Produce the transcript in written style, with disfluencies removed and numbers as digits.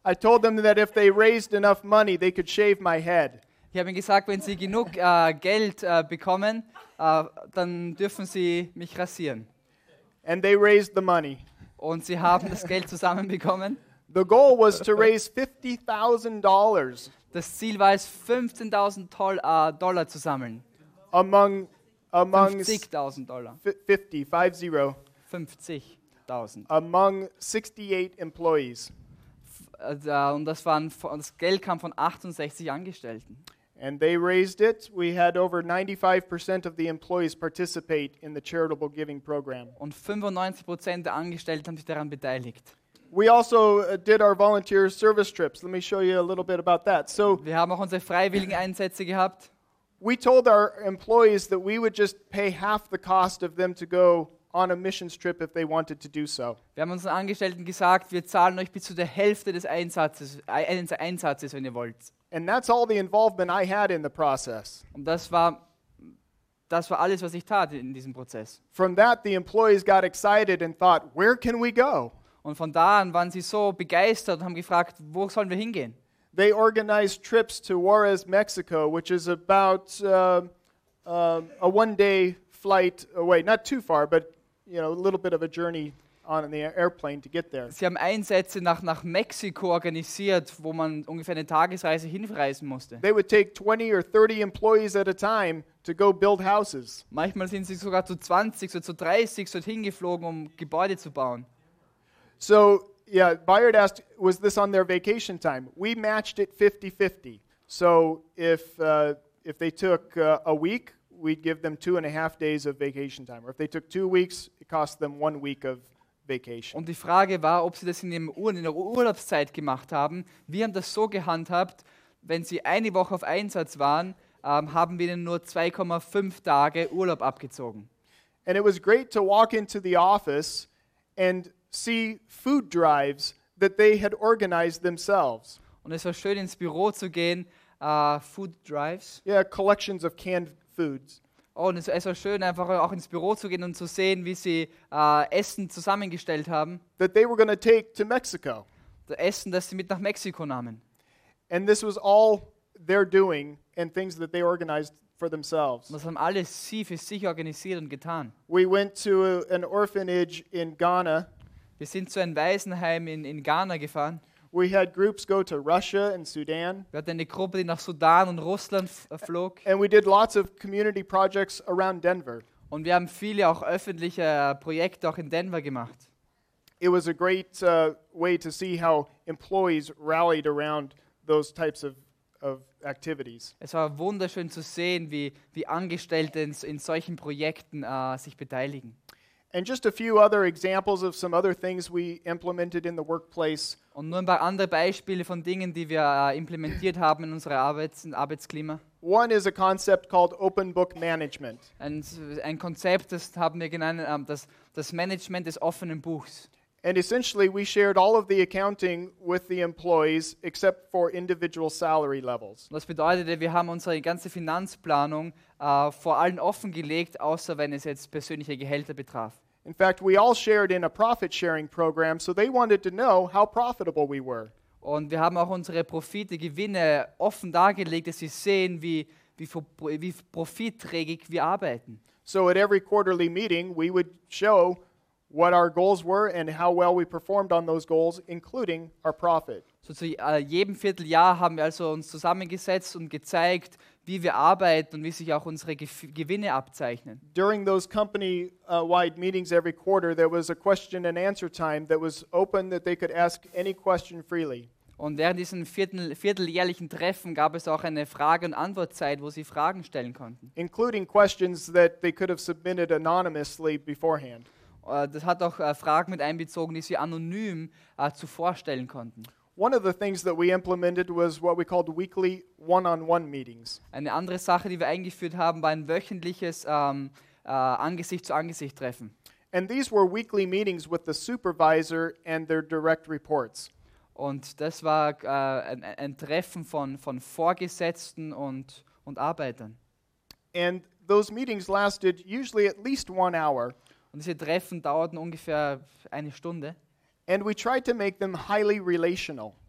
I told them that if they raised enough money, they could shave my head. Ich habe ihnen gesagt, wenn sie genug Geld bekommen, dann dürfen sie mich rasieren. And they raised the money. Und sie haben das Geld zusammenbekommen. The goal was to raise $50,000 Das Ziel war es, $15.000 zu sammeln. among 50.000 Dollar. 50, 50, 50.000. among 68 employees. Und das Geld kam von 68 Angestellten. And they raised it. We had over 95% of the employees participate in the charitable giving program. Und 95% der Angestellten haben sich daran beteiligt. We also did our volunteer service trips. Let me show you a little bit about that. So Wir haben auch unsere freiwilligen Einsätze gehabt. we told our employees that we would just pay half the cost of them to go on a missions trip if they wanted to do so. Wir haben unseren Angestellten gesagt, wir zahlen euch bis zu der Hälfte des Einsatzes, wenn ihr wollt. And that's all the involvement I had in the process. Und das war alles, was ich tat in diesem Prozess. From that, the employees got excited and thought, where can we go? Und von da an waren sie so begeistert und haben gefragt, wo sollen wir hingehen? They organized trips to Juarez, Mexico, which is about a one-day flight away. Not too far, but a little bit of a journey on the airplane to get there. Sie haben Einsätze nach Mexiko organisiert, wo man ungefähr eine Tagesreise hinreisen musste. They would take 20 or 30 employees at a time to go build houses. Manchmal sind sie sogar zu 20 oder zu 30 dorthin geflogen, um Gebäude zu bauen. So, yeah, Bayard asked, was this on their vacation time? We matched it 50-50. So if they took a week, we'd give them 2.5 days of vacation time. Or if they took 2 weeks, it cost them 1 week of vacation. Und die Frage war, ob sie das in der Urlaubszeit gemacht haben. Wir haben das so gehandhabt, wenn sie eine Woche auf Einsatz waren, haben wir ihnen nur 2,5 Tage Urlaub abgezogen. And it was great to walk into the office and see food drives that they had organized themselves. Und es war schön, ins Büro zu gehen, Food Drives. Yeah, collections of canned foods. Oh, und es war schön, einfach auch ins Büro zu gehen und zu sehen, wie sie Essen zusammengestellt haben. That they were going to take to Mexico. Das Essen, das sie mit nach Mexiko nahmen. And this was all their doing and things that they organized for themselves. Und das haben alles sie für sich organisiert und getan. We went to an orphanage in Ghana. Wir sind zu einem Waisenheim in Ghana gefahren. We had groups go to Russia and Sudan. Wir hatten eine Gruppe, die nach Sudan und Russland flog. And we did lots of community projects around Denver. Und wir haben viele auch öffentliche Projekte auch in Denver gemacht. It was a great way to see how employees rallied around those types of activities. Es war wunderschön zu sehen, wie Angestellte in solchen Projekten sich beteiligen. And just a few other examples of some other things we implemented in the workplace. Und nur ein paar andere Beispiele von Dingen, die wir implementiert haben in unserem Arbeitsklima. One is a concept called open book management. Ein Konzept, das haben wir genannt, das Management des offenen Buchs. And essentially we shared all of the accounting with the employees except for individual salary levels. Das bedeutete, wir haben unsere ganze Finanzplanung vor allen offengelegt, außer wenn es jetzt persönliche Gehälter betraf. In fact, we all shared in a profit sharing program, so they wanted to know how profitable we were. Und wir haben auch unsere Profite, Gewinne offen dargelegt, dass sie sehen, wie profitträgig wir arbeiten. So at every quarterly meeting, we would show what our goals were and how well we performed on those goals, including our profit. So zu jedem Vierteljahr haben wir also uns zusammengesetzt und gezeigt, wie wir arbeiten und wie sich auch unsere Gewinne abzeichnen. During those company-wide meetings every quarter, there was a question and answer time that was open that they could ask any question freely. Und während diesen vierteljährlichen Treffen gab es auch eine Frage- und Antwortzeit, wo sie Fragen stellen konnten. Including questions that they could have submitted anonymously beforehand. Das hat auch Fragen mit einbezogen, die sie anonym zuvor stellen konnten. One of the things that we implemented was what we called weekly one-on-one meetings. Eine andere Sache, die wir eingeführt haben, war ein wöchentliches Angesicht-zu-Angesicht-Treffen. And these were weekly meetings with the supervisor and their direct reports. Und das war ein Treffen von Vorgesetzten und Arbeitern. And those meetings lasted usually at least 1 hour. Und diese Treffen dauerten ungefähr eine Stunde. And we tried to make them highly relational.